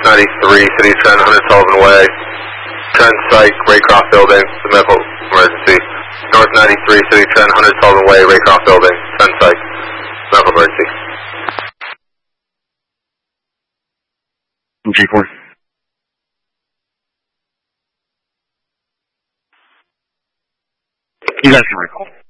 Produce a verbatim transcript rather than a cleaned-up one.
ninety-three, City Trend, one hundred Sullivan Way. Trend Psych, Raycroft Building, the medical emergency. North ninety-three, City Trend, one hundred Sullivan Way, Raycroft Building, Trend Psych, medical emergency. G four. You guys can recall.